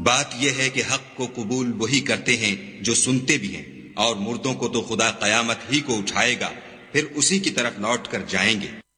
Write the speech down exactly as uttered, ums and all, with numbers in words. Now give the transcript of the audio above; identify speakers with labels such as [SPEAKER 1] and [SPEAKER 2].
[SPEAKER 1] बात यह है कि हक को कबूल वही करते हैं जो सुनते भी हैं, और मुर्दों को तो खुदा कयामत ही को उठाएगा, फिर उसी की तरफ लौट कर जाएंगे।